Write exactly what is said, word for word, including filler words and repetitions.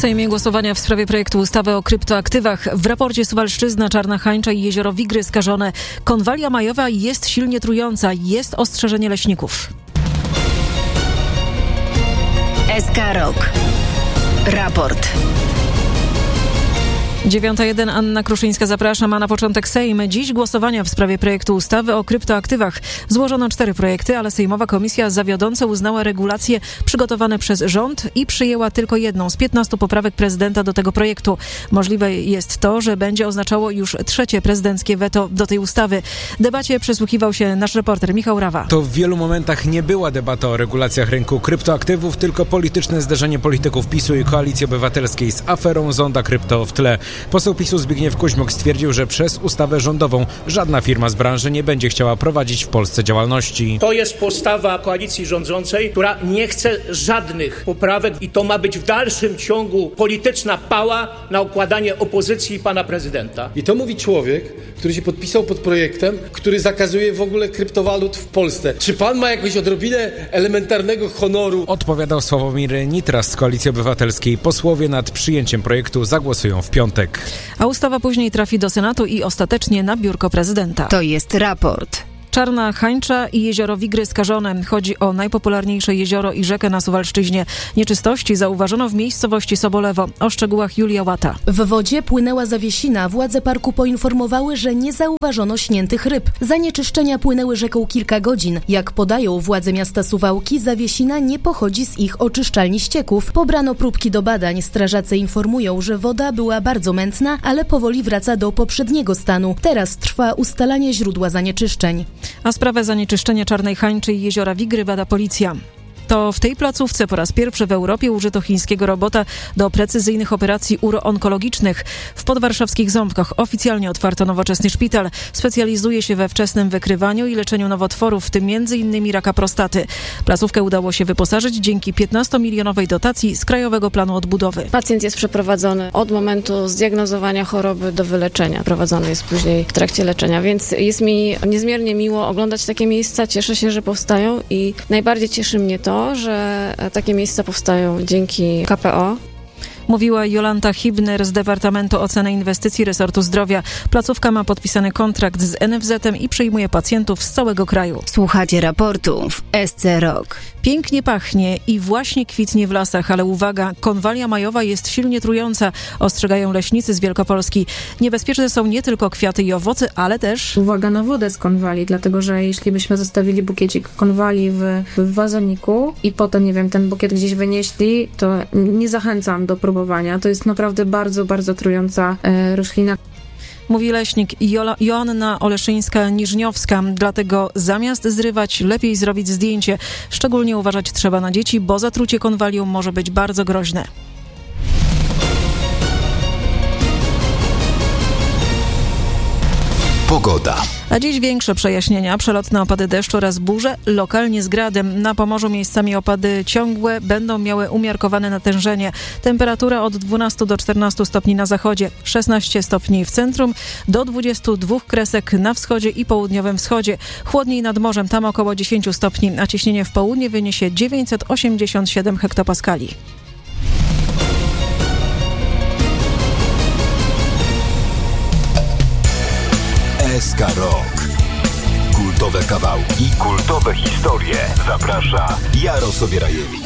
Sejmie głosowania w sprawie projektu ustawy o kryptoaktywach. W raporcie Suwalszczyzna, Czarna Hańcza i Jezioro Wigry skażone. Konwalia majowa jest silnie trująca. Jest ostrzeżenie leśników. S K Rok. Raport. dziewiąta jeden, Anna Kruszyńska, zapraszam, a na początek Sejm. Dziś głosowania w sprawie projektu ustawy o kryptoaktywach. Złożono cztery projekty, ale Sejmowa Komisja za wiodące uznała regulacje przygotowane przez rząd i przyjęła tylko jedną z piętnastu poprawek prezydenta do tego projektu. Możliwe jest to, że będzie oznaczało już trzecie prezydenckie weto do tej ustawy. Debacie przysłuchiwał się nasz reporter Michał Rawa. To w wielu momentach nie była debata o regulacjach rynku kryptoaktywów, tylko polityczne zderzenie polityków PiSu i Koalicji Obywatelskiej z aferą Zonda Krypto w tle. Poseł PiSu Zbigniew Kuźmiuk stwierdził, że przez ustawę rządową żadna firma z branży nie będzie chciała prowadzić w Polsce działalności. To jest postawa koalicji rządzącej, która nie chce żadnych poprawek i to ma być w dalszym ciągu polityczna pała na okładanie opozycji pana prezydenta. I to mówi człowiek, który się podpisał pod projektem, który zakazuje w ogóle kryptowalut w Polsce. Czy pan ma jakąś odrobinę elementarnego honoru? Odpowiadał Sławomir Nitras z Koalicji Obywatelskiej. Posłowie nad przyjęciem projektu zagłosują w piątek. A ustawa później trafi do Senatu i ostatecznie na biurko prezydenta. To jest raport. Czarna Hańcza i Jezioro Wigry skażone. Chodzi o najpopularniejsze jezioro i rzekę na Suwalszczyźnie. Nieczystości zauważono w miejscowości Sobolewo. O szczegółach Julia Łata. W wodzie płynęła zawiesina. Władze parku poinformowały, że nie zauważono śniętych ryb. Zanieczyszczenia płynęły rzeką kilka godzin. Jak podają władze miasta Suwałki, zawiesina nie pochodzi z ich oczyszczalni ścieków. Pobrano próbki do badań. Strażacy informują, że woda była bardzo mętna, ale powoli wraca do poprzedniego stanu. Teraz trwa ustalanie źródła zanieczyszczeń. A sprawę zanieczyszczenia Czarnej Hańczy i Jeziora Wigry bada policja. To w tej placówce po raz pierwszy w Europie użyto chińskiego robota do precyzyjnych operacji uroonkologicznych. W podwarszawskich Ząbkach oficjalnie otwarto nowoczesny szpital. Specjalizuje się we wczesnym wykrywaniu i leczeniu nowotworów, w tym między innymi raka prostaty. Placówkę udało się wyposażyć dzięki piętnastomilionowej dotacji z Krajowego Planu Odbudowy. Pacjent jest przeprowadzony od momentu zdiagnozowania choroby do wyleczenia. Prowadzony jest później w trakcie leczenia, więc jest mi niezmiernie miło oglądać takie miejsca. Cieszę się, że powstają i najbardziej cieszy mnie to, że takie miejsca powstają dzięki K P O. Mówiła Jolanta Hibner z Departamentu Oceny Inwestycji Resortu Zdrowia. Placówka ma podpisany kontrakt z N F Z-em i przyjmuje pacjentów z całego kraju. Słuchacie raportu w S C Rok. Pięknie pachnie i właśnie kwitnie w lasach, ale uwaga, konwalia majowa jest silnie trująca, ostrzegają leśnicy z Wielkopolski. Niebezpieczne są nie tylko kwiaty i owoce, ale też... Uwaga na wodę z konwali, dlatego że jeśli byśmy zostawili bukiecik konwali w, w wazoniku i potem, nie wiem, ten bukiet gdzieś wynieśli, to nie zachęcam do próbowania. To jest naprawdę bardzo, bardzo trująca e, roślina. Mówi leśnik Jola, Joanna Oleszyńska-Niżniowska. Dlatego zamiast zrywać, lepiej zrobić zdjęcie. Szczególnie uważać trzeba na dzieci, bo zatrucie konwalią może być bardzo groźne. Pogoda. A dziś większe przejaśnienia, przelotne opady deszczu oraz burze, lokalnie z gradem. Na Pomorzu miejscami opady ciągłe będą miały umiarkowane natężenie. Temperatura od dwunastu do czternastu stopni na zachodzie, szesnaście stopni w centrum, do dwudziestu dwóch kresek na wschodzie i południowym wschodzie. Chłodniej nad morzem, tam około dziesięciu stopni, a ciśnienie w południe wyniesie dziewięćset osiemdziesiąt siedem hektopaskali. S K Rok. Kultowe kawałki, kultowe historie. Zaprasza Jaro Sobierajewicz.